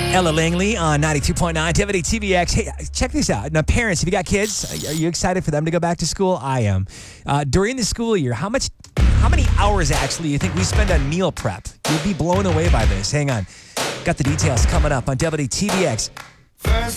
Ella Langley on 92.9 WTVX. Hey, check this out. Now, parents, if you got kids, are you excited for them to go back to school? I am. During the school year, how many hours actually you think we spend on meal prep? You'd be blown away by this. Hang on. Got the details coming up on WTVX.